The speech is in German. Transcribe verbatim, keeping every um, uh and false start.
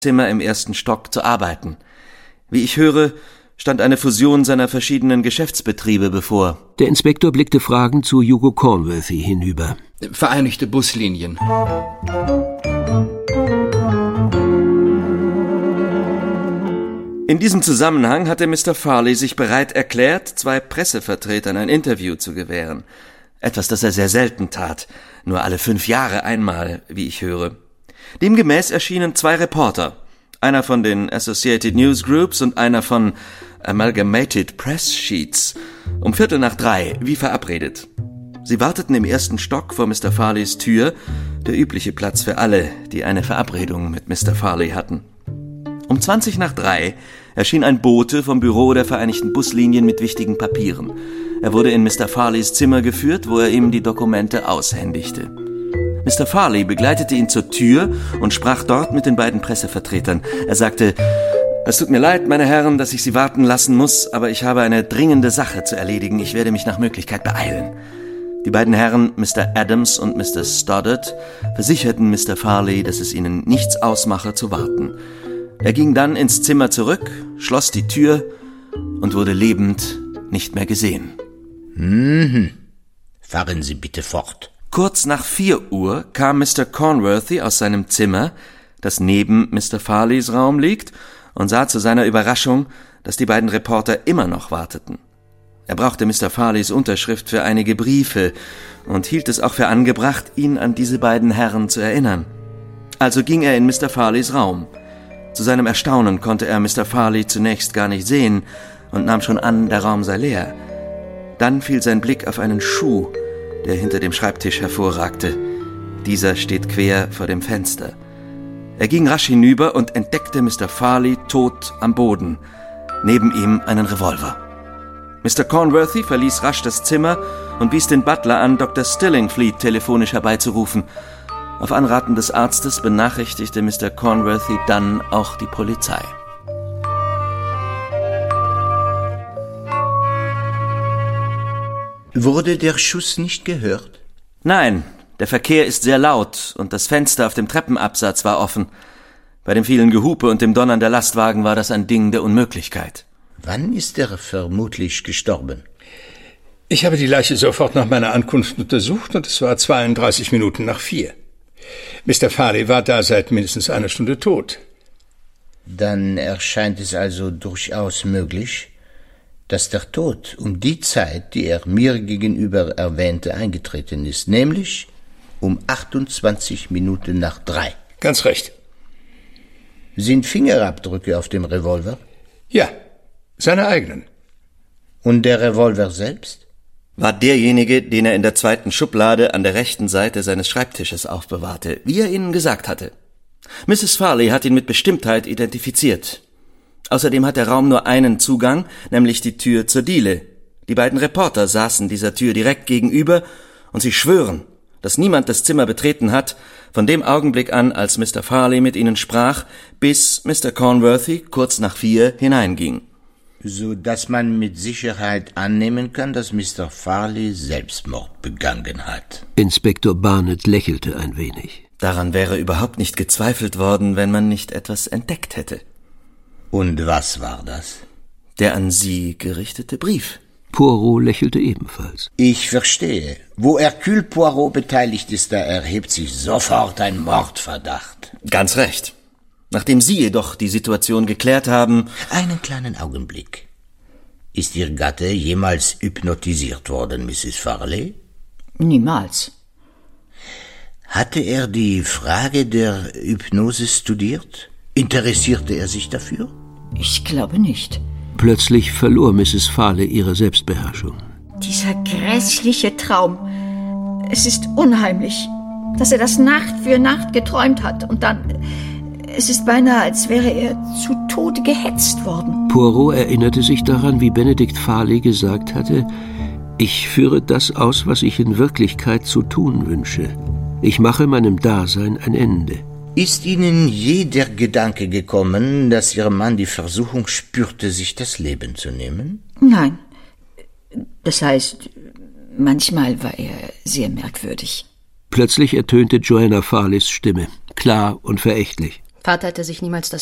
Zimmer im ersten Stock zu arbeiten. Wie ich höre, stand eine Fusion seiner verschiedenen Geschäftsbetriebe bevor. Der Inspektor blickte fragend zu Hugo Cornworthy hinüber. Vereinigte Buslinien. In diesem Zusammenhang hatte Mister Farley sich bereit erklärt, zwei Pressevertretern ein Interview zu gewähren. Etwas, das er sehr selten tat, nur alle fünf Jahre einmal, wie ich höre. Demgemäß erschienen zwei Reporter, einer von den Associated News Groups und einer von Amalgamated Press Sheets, um Viertel nach drei, wie verabredet. Sie warteten im ersten Stock vor Mister Farleys Tür, der übliche Platz für alle, die eine Verabredung mit Mister Farley hatten. Um zwanzig nach drei erschien ein Bote vom Büro der Vereinigten Buslinien mit wichtigen Papieren. Er wurde in Mister Farleys Zimmer geführt, wo er ihm die Dokumente aushändigte. Mister Farley begleitete ihn zur Tür und sprach dort mit den beiden Pressevertretern. Er sagte: »Es tut mir leid, meine Herren, dass ich Sie warten lassen muss, aber ich habe eine dringende Sache zu erledigen. Ich werde mich nach Möglichkeit beeilen.« Die beiden Herren, Mister Adams und Mister Stoddard, versicherten Mister Farley, dass es ihnen nichts ausmache, zu warten. Er ging dann ins Zimmer zurück, schloss die Tür und wurde lebend nicht mehr gesehen. Mhm. Fahren Sie bitte fort. Kurz nach vier Uhr kam Mister Cornworthy aus seinem Zimmer, das neben Mister Farleys Raum liegt, und sah zu seiner Überraschung, dass die beiden Reporter immer noch warteten. Er brauchte Mister Farleys Unterschrift für einige Briefe und hielt es auch für angebracht, ihn an diese beiden Herren zu erinnern. Also ging er in Mister Farleys Raum. Zu seinem Erstaunen konnte er Mister Farley zunächst gar nicht sehen und nahm schon an, der Raum sei leer. Dann fiel sein Blick auf einen Schuh, der hinter dem Schreibtisch hervorragte. Dieser steht quer vor dem Fenster. Er ging rasch hinüber und entdeckte Mister Farley tot am Boden, neben ihm einen Revolver. Mister Cornworthy verließ rasch das Zimmer und wies den Butler an, Doktor Stillingfleet telefonisch herbeizurufen. Auf Anraten des Arztes benachrichtigte Mister Cornworthy dann auch die Polizei. Wurde der Schuss nicht gehört? Nein, der Verkehr ist sehr laut und das Fenster auf dem Treppenabsatz war offen. Bei dem vielen Gehupe und dem Donnern der Lastwagen war das ein Ding der Unmöglichkeit. Wann ist er vermutlich gestorben? Ich habe die Leiche sofort nach meiner Ankunft untersucht und es war zweiunddreißig Minuten nach vier. Mister Farley war da seit mindestens einer Stunde tot. Dann erscheint es also durchaus möglich, dass der Tod um die Zeit, die er mir gegenüber erwähnte, eingetreten ist, nämlich um achtundzwanzig Minuten nach drei. Ganz recht. Sind Fingerabdrücke auf dem Revolver? Ja, seine eigenen. Und der Revolver selbst? War derjenige, den er in der zweiten Schublade an der rechten Seite seines Schreibtisches aufbewahrte, wie er Ihnen gesagt hatte. Misses Farley hat ihn mit Bestimmtheit identifiziert. Außerdem hat der Raum nur einen Zugang, nämlich die Tür zur Diele. Die beiden Reporter saßen dieser Tür direkt gegenüber und sie schwören, dass niemand das Zimmer betreten hat, von dem Augenblick an, als Mister Farley mit ihnen sprach, bis Mister Cornworthy kurz nach vier hineinging. So dass man mit Sicherheit annehmen kann, dass Mister Farley Selbstmord begangen hat. Inspektor Barnett lächelte ein wenig. Daran wäre überhaupt nicht gezweifelt worden, wenn man nicht etwas entdeckt hätte. Und was war das? Der an Sie gerichtete Brief. Poirot lächelte ebenfalls. Ich verstehe. Wo Hercule Poirot beteiligt ist, da erhebt sich sofort ein Mordverdacht. Ganz recht. Nachdem Sie jedoch die Situation geklärt haben... Einen kleinen Augenblick. Ist Ihr Gatte jemals hypnotisiert worden, Misses Farley? Niemals. Hatte er die Frage der Hypnose studiert? Interessierte er sich dafür? Ich glaube nicht. Plötzlich verlor Misses Farley ihre Selbstbeherrschung. Dieser grässliche Traum. Es ist unheimlich, dass er das Nacht für Nacht geträumt hat und dann... Es ist beinahe, als wäre er zu Tode gehetzt worden. Poirot erinnerte sich daran, wie Benedict Farley gesagt hatte, ich führe das aus, was ich in Wirklichkeit zu tun wünsche. Ich mache meinem Dasein ein Ende. Ist Ihnen je der Gedanke gekommen, dass Ihr Mann die Versuchung spürte, sich das Leben zu nehmen? Nein. Das heißt, manchmal war er sehr merkwürdig. Plötzlich ertönte Joanna Farleys Stimme, klar und verächtlich. Vater hätte sich niemals das